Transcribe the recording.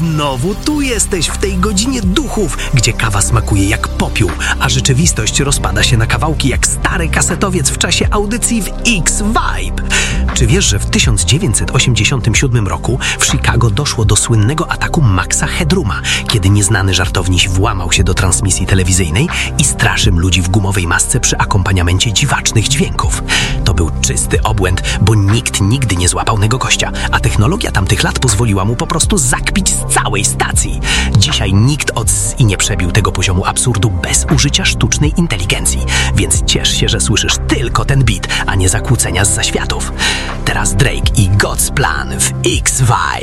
Znowu tu jesteś w tej godzinie duchów, gdzie kawa smakuje jak popiół, a rzeczywistość rozpada się na kawałki jak stary kasetowiec w czasie audycji w X-Vibe. Czy wiesz, że w 1987 roku w Chicago doszło do słynnego ataku Maxa Headrooma, kiedy nieznany żartowniś włamał się do transmisji telewizyjnej i straszył ludzi w gumowej masce przy akompaniamencie dziwacznych dźwięków? To był czysty obłęd, bo nikt nigdy nie złapał tego gościa, a technologia tamtych lat pozwoliła mu po prostu zakpić z całej stacji. Dzisiaj nikt od z nie przebił tego poziomu absurdu bez użycia sztucznej inteligencji, więc ciesz się, że słyszysz tylko ten beat, a nie zakłócenia z zaświatów. Teraz Drake i God's Plan w X-Vibe.